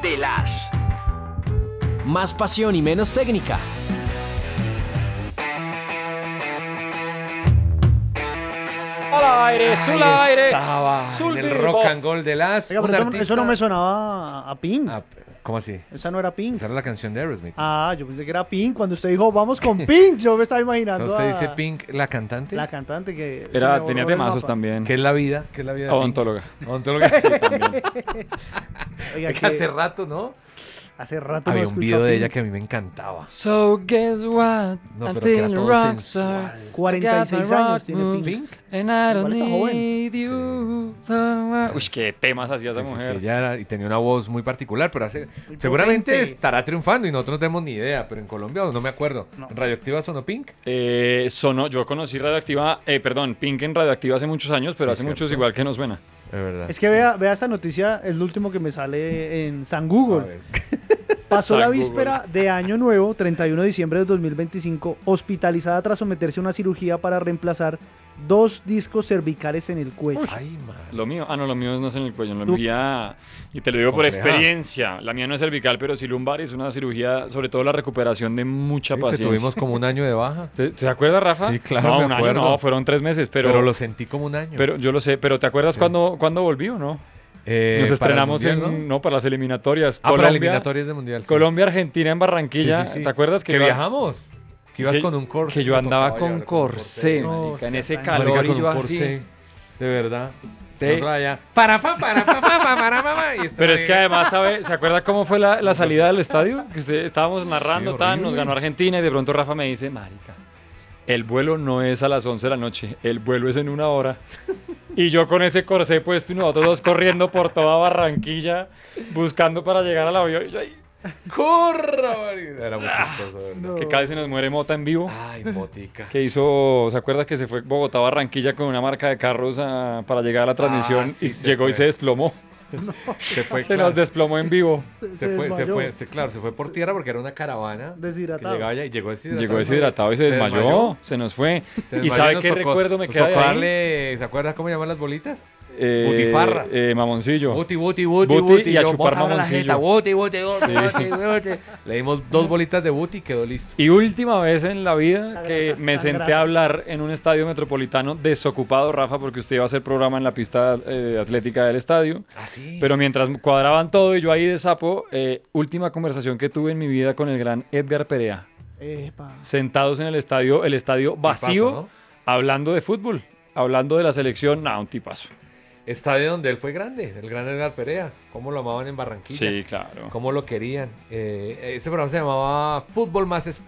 de las. Más pasión y menos técnica. Al aire, sul Ahí aire, estaba, sul en el vivo. rock and roll de las. Oiga, un pero artista... eso no me sonaba a Pink. Ah, ¿cómo así? Esa no era Pink. Esa era la canción de Aerosmith. Ah, yo pensé que era Pink. Cuando usted dijo, vamos con Pink, yo me estaba imaginando ¿Usted a dice Pink, la cantante? la cantante que... se me Era, borró tenía el temazos mapa. también. ¿Qué es la vida? ¿Qué es la vida de Pink? Odontóloga. Odontóloga. Sí, también. Oiga, Es que que hace rato, ¿no? hace rato Había no un escucho video a de Pink. ella que a mí me encantaba. So guess what? No, I'm pero que era feeling todo rockstar. sensual. 46 años tiene Pink. Pink. And I don't Igual está joven. need you. Uy, qué temas hacía esa Sí, sí, mujer. sí, ella era- y tenía una voz muy particular, pero Muy seguramente potente. estará triunfando y nosotros no tenemos ni idea, pero en Colombia no me acuerdo. No. ¿En Radioactiva sonó Pink? Yo conocí Radioactiva, Pink en Radioactiva hace muchos años, pero Sí, hace muchos cierto. igual que no suena. Es verdad. Es que vea esta noticia, es lo último que me sale en San A Google. ver. Pasó San la Google. víspera de Año Nuevo, 31 de diciembre de 2025, hospitalizada tras someterse a una cirugía para reemplazar 2 discos cervicales en el cuello. Ay, madre. Lo mío, lo mío no es en el cuello, lo Tú- mía, y te lo digo por Compleja. experiencia, la mía no es cervical, pero sí lumbar, y es una cirugía, sobre todo la recuperación de mucha Sí, que paciencia. tuvimos como un año de baja, ¿Se acuerda, Rafa? Sí, claro, No, me un año acuerdo. no, fueron 3 meses, pero lo sentí como un año. pero yo lo sé, pero ¿te acuerdas Sí. cuando volví o no? Nos Para el estrenamos Mundial, ¿no? para las eliminatorias. Ah, para Colombia, eliminatorias de Mundial. sí. Colombia, Argentina en Barranquilla. Sí, sí, sí. ¿Te acuerdas Que iba- viajamos? Que ibas que- con un corsé. Que yo me andaba tocaba con llevar corsé, No, marica, en sea ese tan- calor Marica, y con yo un así. corsé. De verdad. Te- Nosotros allá, para mamá. Y este Pero es que marica- además, ¿se acuerda cómo fue la salida del estadio? Que estábamos narrando, Sí, tan, nos horrible. ganó Argentina y de pronto Rafa me dice, marica, el vuelo no es a las 11 de la noche, el vuelo es en 1 hora. Y yo con ese corsé puesto y nosotros dos corriendo por toda Barranquilla buscando para llegar al avión. Y yo ahí, ¡Corra, marica! Era muy chistoso, ¿verdad? No. que casi se nos muere Mota en vivo. Ay, motica. Que hizo, ¿se acuerda que se fue Bogotá a Barranquilla con una marca de carros para llegar a la transmisión sí, y se llegó y fue. se desplomó? Se fue, Se claro. nos desplomó en vivo. Claro, se fue por tierra porque era una caravana que Deshidratado. llegaba allá y llegó deshidratado. Llegó deshidratado y se desmayó, se nos fue. Se ¿Y desmayó sabe nos qué tocó- recuerdo me nos queda de tocó ahí? darle, ¿se acuerda cómo llaman las bolitas? Eh, Butifarra. Mamoncillo. Buti, Buti buti. y a yo, chupar bota ahora la mamoncillo. jeta, buti, buti. Sí. Le dimos 2 bolitas de buti y quedó listo. Y última vez en la vida La que grasa, me la senté grasa. a hablar en un estadio metropolitano desocupado, Rafa, porque usted iba a hacer programa en la pista atlética del estadio. Ah, sí. Pero mientras cuadraban todo y yo ahí de sapo, última conversación que tuve en mi vida con el gran Edgar Perea. Epa. Sentados en el estadio vacío, Tipazo, ¿no? hablando de fútbol, hablando de la selección. Nah, un tipazo. Estadio donde él fue grande, el gran Edgar Perea. Cómo lo amaban en Barranquilla. Sí, claro. Cómo lo querían. Ese programa se llamaba Fútbol más Sport.